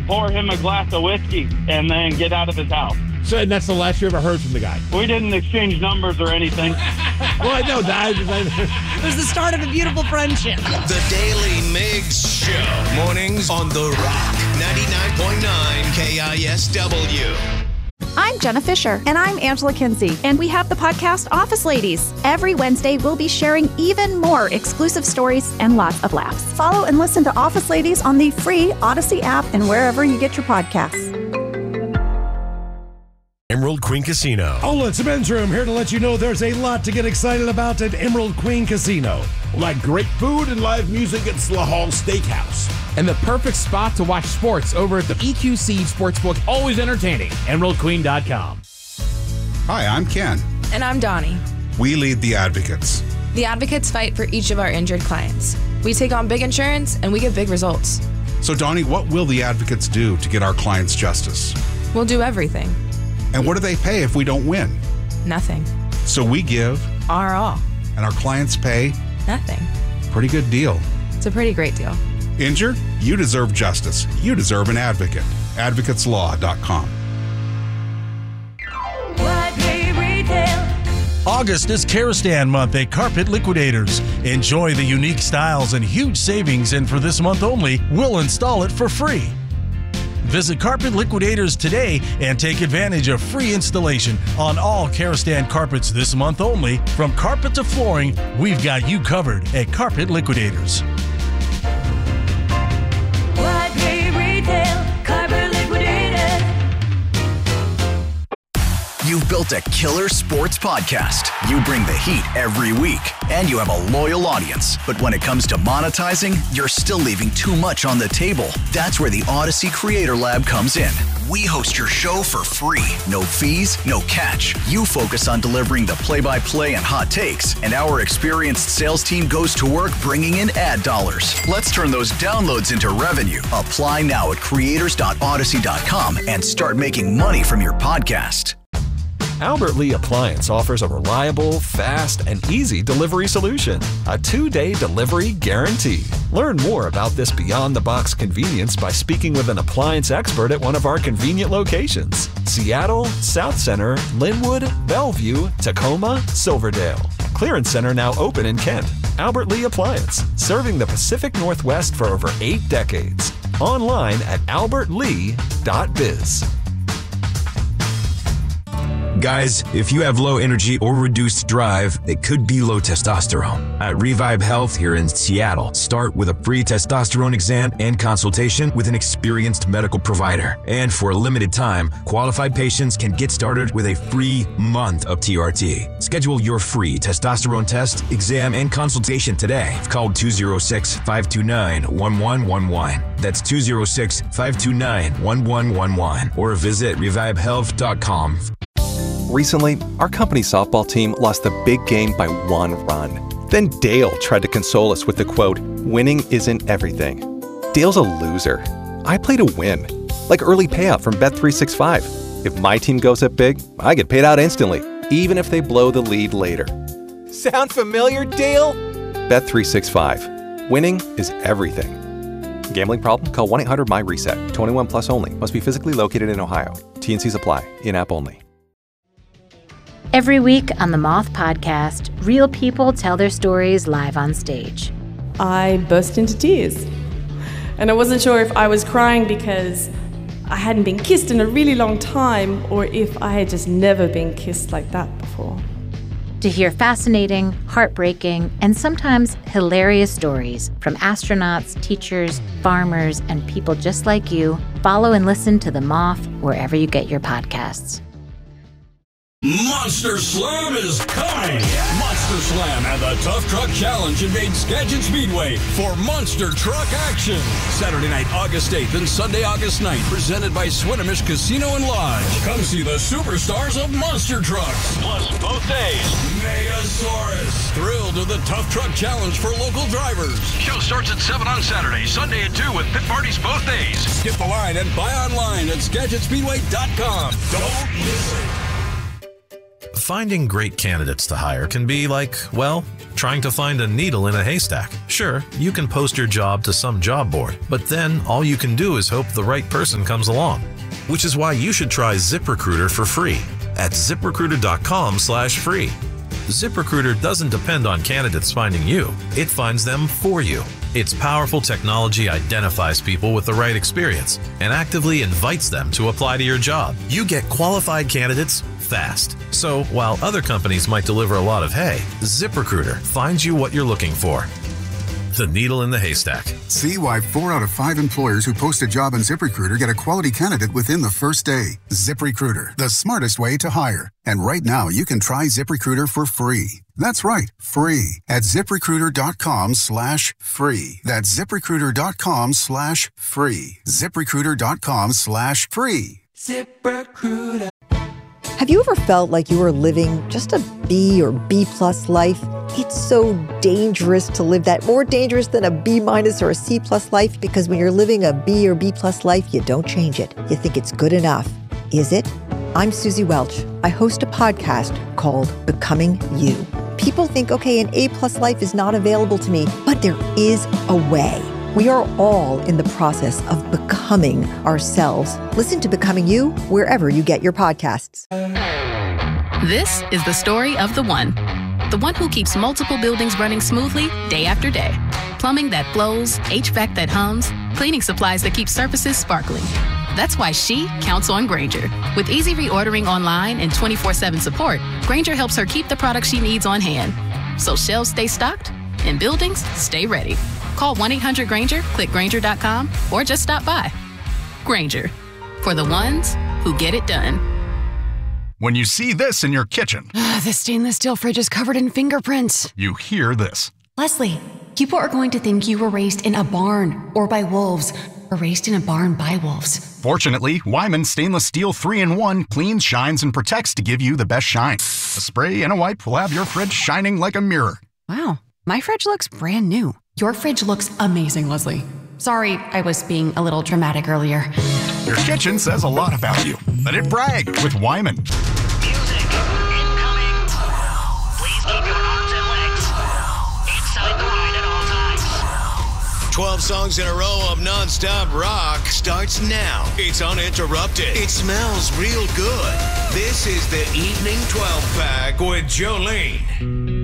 pour him a glass of whiskey, and then get out of his house. So, and that's the last you ever heard from the guy? We didn't exchange numbers or anything. Well, I know that. It was the start of a beautiful friendship. The Daily Migs Show. Mornings on The Rock. 99.9 KISW. I'm Jenna Fisher. And I'm Angela Kinsey. And we have the podcast Office Ladies. Every Wednesday, we'll be sharing even more exclusive stories and lots of laughs. Follow and listen to Office Ladies on the free Odyssey app and wherever you get your podcasts. Emerald Queen Casino. It's Men's Room here to let you know there's a lot to get excited about at Emerald Queen Casino. Like great food and live music at Slahall Steakhouse. And the perfect spot to watch sports over at the EQC Sportsbook. Always entertaining. EmeraldQueen.com. Hi, I'm Ken. And I'm Donnie. We lead the Advocates. The Advocates fight for each of our injured clients. We take on big insurance and we get big results. So, Donnie, what will the Advocates do to get our clients justice? We'll do everything. And what do they pay if we don't win? Nothing. So we give our all. And our clients pay nothing. Pretty good deal. It's a pretty great deal. Injured? You deserve justice. You deserve an advocate. AdvocatesLaw.com. August is Karastan Month at Carpet Liquidators. Enjoy the unique styles and huge savings, and for this month only, we'll install it for free. Visit Carpet Liquidators today and take advantage of free installation on all Karastan carpets this month only. From carpet to flooring, we've got you covered at Carpet Liquidators. You've built a killer sports podcast. You bring the heat every week, and you have a loyal audience. But when it comes to monetizing, you're still leaving too much on the table. That's where the Odyssey Creator Lab comes in. We host your show for free. No fees, no catch. You focus on delivering the play-by-play and hot takes, and our experienced sales team goes to work bringing in ad dollars. Let's turn those downloads into revenue. Apply now at creators.odyssey.com and start making money from your podcast. Albert Lee Appliance offers a reliable, fast, and easy delivery solution. A 2-day delivery guarantee. Learn more about this beyond-the-box convenience by speaking with an appliance expert at one of our convenient locations. Seattle, South Center, Linwood, Bellevue, Tacoma, Silverdale. Clearance Center now open in Kent. Albert Lee Appliance, serving the Pacific Northwest for over 8 decades. Online at albertlee.biz. Guys, if you have low energy or reduced drive, it could be low testosterone. At Revive Health here in Seattle, start with a free testosterone exam and consultation with an experienced medical provider. And for a limited time, qualified patients can get started with a free month of TRT. Schedule your free testosterone test, exam, and consultation today. Call 206-529-1111. That's 206-529-1111. Or visit revivehealth.com. Recently, our company softball team lost the big game by 1 run. Then Dale tried to console us with the quote, "Winning isn't everything." Dale's a loser. I play to win. Like early payout from Bet365. If my team goes up big, I get paid out instantly, even if they blow the lead later. Sound familiar, Dale? Bet365. Winning is everything. Gambling problem? Call 1-800-MY-RESET. 21 plus only. Must be physically located in Ohio. T&Cs apply. In-app only. Every week on the Moth Podcast, real people tell their stories live on stage. I burst into tears. And I wasn't sure if I was crying because I hadn't been kissed in a really long time or if I had just never been kissed like that before. To hear fascinating, heartbreaking, and sometimes hilarious stories from astronauts, teachers, farmers, and people just like you, follow and listen to The Moth wherever you get your podcasts. Monster Slam is coming! Monster Slam and the Tough Truck Challenge invade Skagit Speedway for Monster Truck action. Saturday night, August 8th and Sunday, August 9th, presented by Swinomish Casino and Lodge. Come see the superstars of monster trucks. Plus, both days, Megasaurus. Thrill to the Tough Truck Challenge for local drivers. Show starts at 7 on Saturday, Sunday at 2 with pit parties both days. Skip the line and buy online at SkagitSpeedway.com. Don't miss it. Finding great candidates to hire can be like, well, trying to find a needle in a haystack. Sure, you can post your job to some job board, but then all you can do is hope the right person comes along. Which is why you should try ZipRecruiter for free at ZipRecruiter.com/free. ZipRecruiter doesn't depend on candidates finding you. It finds them for you. Its powerful technology identifies people with the right experience and actively invites them to apply to your job. You get qualified candidates fast. So while other companies might deliver a lot of hay, ZipRecruiter finds you what you're looking for. The needle in the haystack. See why 4 out of 5 employers who post a job on ZipRecruiter get a quality candidate within the first day. ZipRecruiter, the smartest way to hire. And right now, you can try ZipRecruiter for free. That's right, free at ZipRecruiter.com/free. That's ZipRecruiter.com/free. ZipRecruiter.com/free. ZipRecruiter. Have you ever felt like you were living just a B or B+ life? It's so dangerous to live that, more dangerous than a B- or a C+ life, because when you're living a B or B+ life, you don't change it. You think it's good enough. Is it? I'm Susie Welch. I host a podcast called Becoming You. People think, okay, an A+ life is not available to me, but there is a way. We are all in the process of becoming ourselves. Listen to Becoming You wherever you get your podcasts. This is the story of the one who keeps multiple buildings running smoothly day after day. Plumbing that flows, HVAC that hums, cleaning supplies that keep surfaces sparkling. That's why she counts on Grainger. With easy reordering online and 24/7 support, Grainger helps her keep the products she needs on hand. So shelves stay stocked and buildings stay ready. Call 1-800-GRAINGER, click Grainger.com, or just stop by. Grainger, for the ones who get it done. When you see this in your kitchen, The stainless steel fridge is covered in fingerprints. you hear this. Leslie, people are going to think you were raised in a barn or by wolves, or raised in a barn by wolves. Fortunately, Wyman Stainless Steel 3-in-1 cleans, shines, and protects to give you the best shine. A spray and a wipe will have your fridge shining like a mirror. Wow, my fridge looks brand new. Your fridge looks amazing, Leslie. Sorry, I was being a little dramatic earlier. Your kitchen says a lot about you. Let it brag with Wyman. Music incoming. Please keep your arms and legs inside the ride at all times. 12 songs in a row of non-stop rock starts now. It's uninterrupted. It smells real good. This is the Evening 12-pack with Jolene.